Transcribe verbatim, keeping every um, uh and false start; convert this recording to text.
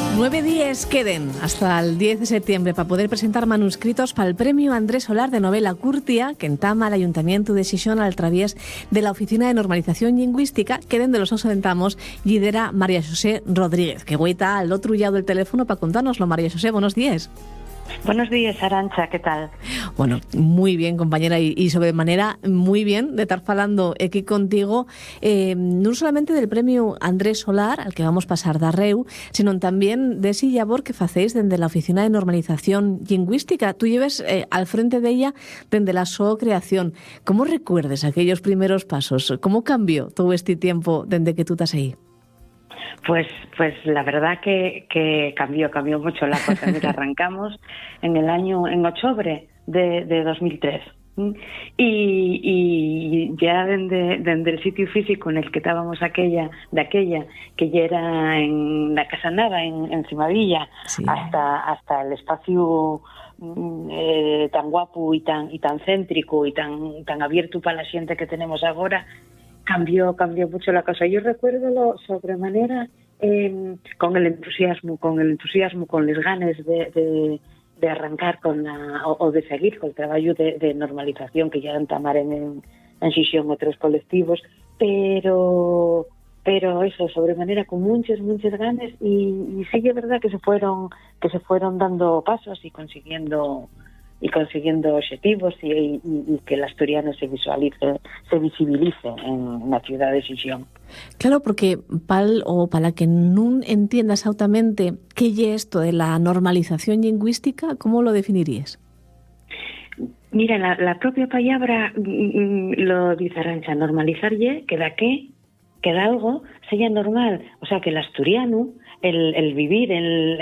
Nueve días queden hasta el diez de septiembre para poder presentar manuscritos para el Premio Andrés Solar de Novela Curtia, que entama el Ayuntamiento de Xixón al través de la Oficina de Normalización Lingüística, que dende los osentamos lidera María José Rodríguez, que guaita al otro lado del teléfono para contárnoslo. María José, buenos días. Buenos días, Arantxa, ¿qué tal? Bueno, muy bien, compañera, y, y sobremanera muy bien de estar falando aquí contigo, eh, no solamente del Premio Andrés Solar, al que vamos pasar de Reu, sino también de ese labor que facéis desde la Oficina de Normalización Lingüística. Tú lleves eh, al frente de ella desde la su creación. ¿Cómo recuerdes aquellos primeros pasos? ¿Cómo cambió todo este tiempo desde que tú estás ahí? Pues, pues la verdad que, que cambió, cambió mucho la cosa. Mira, arrancamos en el año, en octubre de, de dos mil tres. Y, y ya desde, desde el sitio físico en el que estábamos aquella, de aquella, que ya era en la Casa Nava, en, en Cimavilla, sí, hasta, hasta el espacio eh, tan guapo y tan, y tan céntrico y tan, tan abierto para la gente que tenemos ahora, cambió, cambió mucho la cosa. Yo recuerdo lo sobremanera eh, con el entusiasmo, con el entusiasmo, con las ganas de, de, de arrancar con la, o, o de seguir con el trabajo de, de normalización que ya entamar en, en, en Xixón otros colectivos, pero pero eso, sobremanera con muchas, muchas ganas, y, y sí es verdad que se fueron, que se fueron dando pasos y consiguiendo y consiguiendo objetivos y, y, y que el asturiano se visualice, se visibilice en la ciudad de Xixón. Claro, porque pal o para que no entienda exactamente qué es esto de la normalización lingüística, ¿cómo lo definirías? Mira, la, la propia palabra mm, lo dice Arantxa, normalizar ye, que da qué, que da algo, sea normal. O sea, que el asturiano, el, el vivir, el